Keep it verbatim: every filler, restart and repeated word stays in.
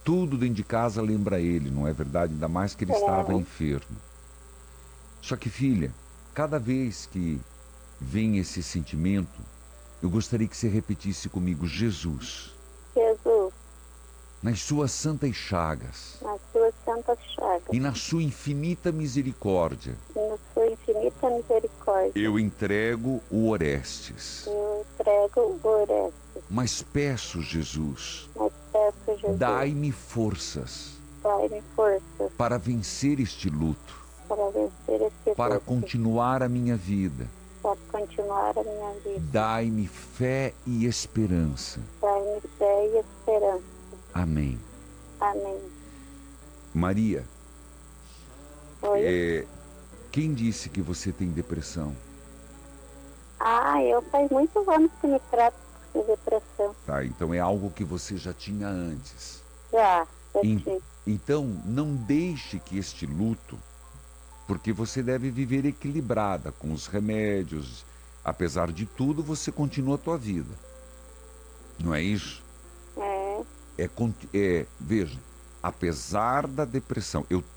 Tudo dentro de casa lembra ele, não é verdade? Ainda mais que ele estava É. enfermo. Só que, filha, cada vez que vem esse sentimento, eu gostaria que você repetisse comigo: Jesus, Jesus, nas suas santas chagas nas suas santas chagas, e na sua infinita misericórdia, e na sua infinita misericórdia, eu entrego o Orestes. eu entrego o Orestes. Mas peço, Jesus, Mas peço, Jesus, dai-me forças dai-me forças para vencer este luto, para vencer este para luto, continuar a minha vida. para continuar a minha vida. Dai-me fé e esperança. Dai-me fé e esperança. Amém. Amém. Maria, Oi? é, quem disse que você tem depressão? Ah, eu faz muitos anos que me trato de depressão. Tá, então é algo que você já tinha antes. Já, já Em- tive. então, não deixe que este luto, porque você deve viver equilibrada com os remédios. Apesar de tudo, você continua a tua vida. Não é isso? É. É, conti- é, veja, apesar da depressão, eu